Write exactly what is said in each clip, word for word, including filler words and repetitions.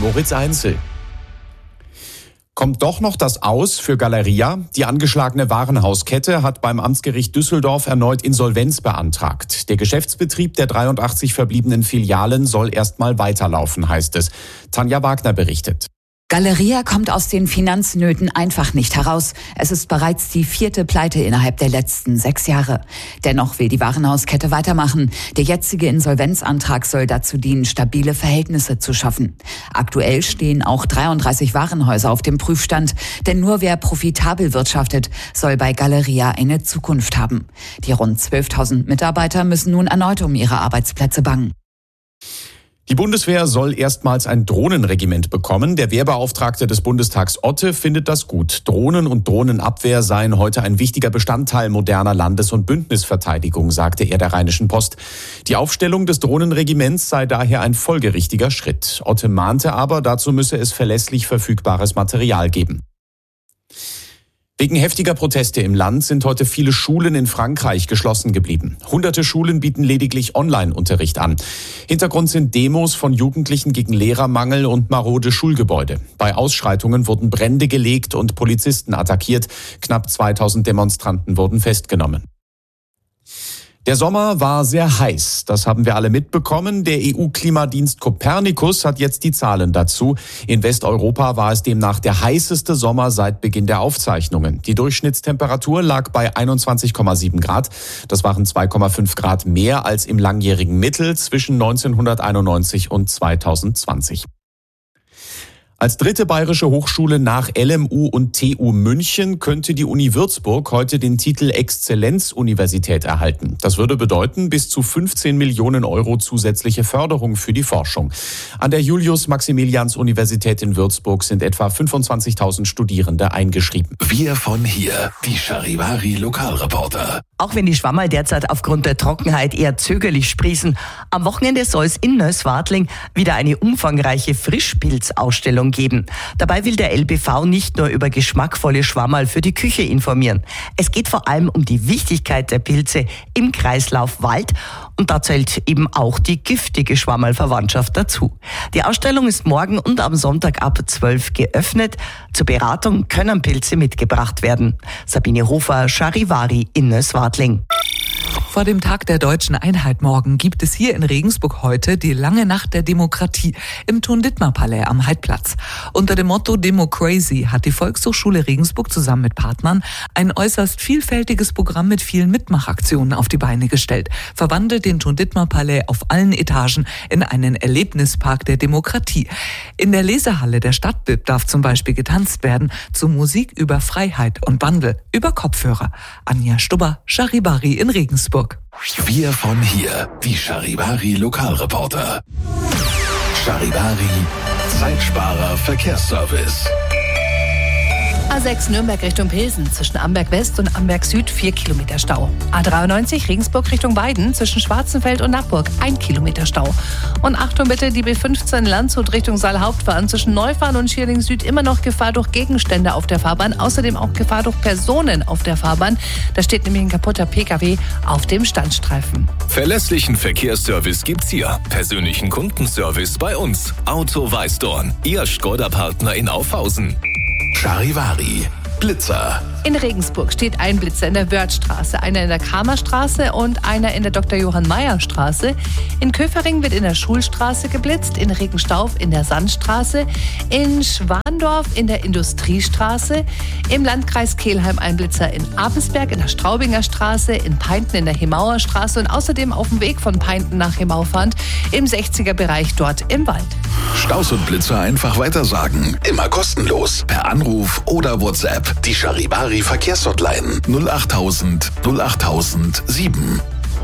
Moritz Einzel. Kommt doch noch das Aus für Galeria? Die angeschlagene Warenhauskette hat beim Amtsgericht Düsseldorf erneut Insolvenz beantragt. Der Geschäftsbetrieb der dreiundachtzig verbliebenen Filialen soll erstmal weiterlaufen, heißt es. Tanja Wagner berichtet. Galeria kommt aus den Finanznöten einfach nicht heraus. Es ist bereits die vierte Pleite innerhalb der letzten sechs Jahre. Dennoch will die Warenhauskette weitermachen. Der jetzige Insolvenzantrag soll dazu dienen, stabile Verhältnisse zu schaffen. Aktuell stehen auch dreiunddreißig Warenhäuser auf dem Prüfstand. Denn nur wer profitabel wirtschaftet, soll bei Galeria eine Zukunft haben. Die rund zwölftausend Mitarbeiter müssen nun erneut um ihre Arbeitsplätze bangen. Die Bundeswehr soll erstmals ein Drohnenregiment bekommen. Der Wehrbeauftragte des Bundestags Otte findet das gut. Drohnen und Drohnenabwehr seien heute ein wichtiger Bestandteil moderner Landes- und Bündnisverteidigung, sagte er der Rheinischen Post. Die Aufstellung des Drohnenregiments sei daher ein folgerichtiger Schritt. Otte mahnte aber, dazu müsse es verlässlich verfügbares Material geben. Wegen heftiger Proteste im Land sind heute viele Schulen in Frankreich geschlossen geblieben. Hunderte Schulen bieten lediglich Online-Unterricht an. Hintergrund sind Demos von Jugendlichen gegen Lehrermangel und marode Schulgebäude. Bei Ausschreitungen wurden Brände gelegt und Polizisten attackiert. Knapp zweitausend Demonstranten wurden festgenommen. Der Sommer war sehr heiß, das haben wir alle mitbekommen. Der E U-Klimadienst Copernicus hat jetzt die Zahlen dazu. In Westeuropa war es demnach der heißeste Sommer seit Beginn der Aufzeichnungen. Die Durchschnittstemperatur lag bei einundzwanzig Komma sieben Grad. Das waren zwei Komma fünf Grad mehr als im langjährigen Mittel zwischen neunzehnhunderteinundneunzig und zweitausendzwanzig. Als dritte bayerische Hochschule nach L M U und T U München könnte die Uni Würzburg heute den Titel Exzellenzuniversität erhalten. Das würde bedeuten, bis zu fünfzehn Millionen Euro zusätzliche Förderung für die Forschung. An der Julius-Maximilians-Universität in Würzburg sind etwa fünfundzwanzigtausend Studierende eingeschrieben. Wir von hier, die Charivari-Lokalreporter. Auch wenn die Schwammerl derzeit aufgrund der Trockenheit eher zögerlich sprießen, am Wochenende soll es in Neußwartling wieder eine umfangreiche Frischpilzausstellung geben. Dabei will der L B V nicht nur über geschmackvolle Schwammerl für die Küche informieren. Es geht vor allem um die Wichtigkeit der Pilze im Kreislauf Wald und da zählt eben auch die giftige Schwammerlverwandtschaft dazu. Die Ausstellung ist morgen und am Sonntag ab zwölf geöffnet. Zur Beratung können Pilze mitgebracht werden. Sabine Hofer, Charivari in Neußwartling. Vor dem Tag der Deutschen Einheit morgen gibt es hier in Regensburg heute die lange Nacht der Demokratie im Thun-Dittmar-Palais am Heidplatz. Unter dem Motto Democracy hat die Volkshochschule Regensburg zusammen mit Partnern ein äußerst vielfältiges Programm mit vielen Mitmachaktionen auf die Beine gestellt, verwandelt den Thun-Dittmar-Palais auf allen Etagen in einen Erlebnispark der Demokratie. In der Lesehalle der Stadtbib darf zum Beispiel getanzt werden zu Musik über Freiheit und Wandel über Kopfhörer. Anja Stubber, Charivari in Regensburg. Wir von hier, die Charivari-Lokalreporter. Charivari, Zeitsparer Verkehrsservice. A sechs Nürnberg Richtung Pilsen, zwischen Amberg West und Amberg Süd vier Kilometer Stau. A dreiundneunzig Regensburg Richtung Weiden, zwischen Schwarzenfeld und Nappburg ein Kilometer Stau. Und Achtung bitte, die B fünfzehn Landshut Richtung Saalhauptbahn, zwischen Neufahren und Schierling Süd immer noch Gefahr durch Gegenstände auf der Fahrbahn, außerdem auch Gefahr durch Personen auf der Fahrbahn. Da steht nämlich ein kaputter P K W auf dem Standstreifen. Verlässlichen Verkehrsservice gibt's hier. Persönlichen Kundenservice bei uns. Auto Weißdorn, Ihr Skoda-Partner in Aufhausen. Charivari, Blitzer. In Regensburg steht ein Blitzer in der Wörthstraße, einer in der Kramerstraße und einer in der Doktor Johann Mayer Straße. In Köfering wird in der Schulstraße geblitzt, in Regenstauf in der Sandstraße, in Schwandorf in der Industriestraße, im Landkreis Kelheim ein Blitzer in Abelsberg in der Straubinger Straße, in Peinten in der Hemauer Straße und außerdem auf dem Weg von Peinten nach Hemau fahrend im sechziger Bereich dort im Wald. Staus und Blitzer einfach weitersagen. Immer kostenlos. Per Anruf oder WhatsApp. Die Charivari Verkehrshotline null achttausend null achttausend sieben.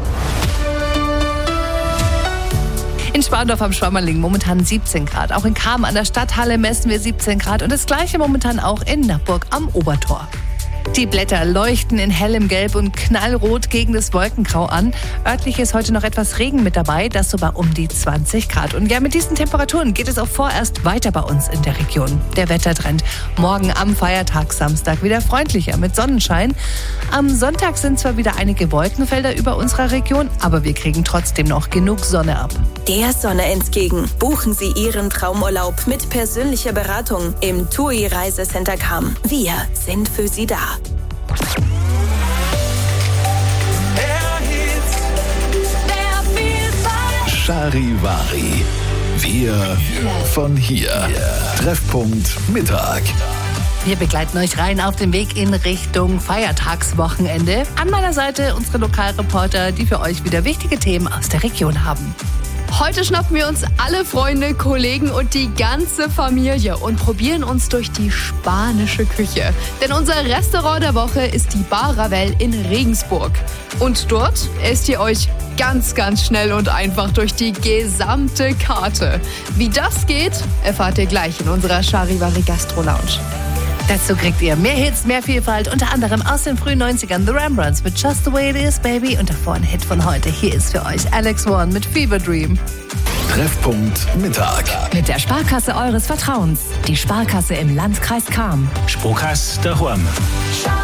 In Schwandorf am Schwammerling momentan siebzehn Grad. Auch in Cham an der Stadthalle messen wir siebzehn Grad und das gleiche momentan auch in Nappburg am Obertor. Die Blätter leuchten in hellem Gelb und knallrot gegen das Wolkengrau an. Örtlich ist heute noch etwas Regen mit dabei, das so bei um die zwanzig Grad. Und ja, mit diesen Temperaturen geht es auch vorerst weiter bei uns in der Region. Der Wettertrend morgen am Feiertag Samstag wieder freundlicher mit Sonnenschein. Am Sonntag sind zwar wieder einige Wolkenfelder über unserer Region, aber wir kriegen trotzdem noch genug Sonne ab. der Sonne entgegen. Buchen Sie Ihren Traumurlaub mit persönlicher Beratung im T U I Reisecenter Cham. Wir sind für Sie da. Charivari. Wir von hier. Treffpunkt Mittag. Wir begleiten euch rein auf den Weg in Richtung Feiertagswochenende. An meiner Seite unsere Lokalreporter, die für euch wieder wichtige Themen aus der Region haben. Heute schnappen wir uns alle Freunde, Kollegen und die ganze Familie und probieren uns durch die spanische Küche. Denn unser Restaurant der Woche ist die Bar Ravel in Regensburg. Und dort esst ihr euch ganz, ganz schnell und einfach durch die gesamte Karte. Wie das geht, erfahrt ihr gleich in unserer Charivari Gastro Lounge. Dazu kriegt ihr mehr Hits, mehr Vielfalt, unter anderem aus den frühen neunzigern The Rembrandts mit Just the Way It Is, Baby. Und davor ein Hit von heute. Hier ist für euch Alex One mit Fever Dream. Treffpunkt Mittag. Mit der Sparkasse eures Vertrauens. Die Sparkasse im Landkreis Cham. Sparkasse daheim.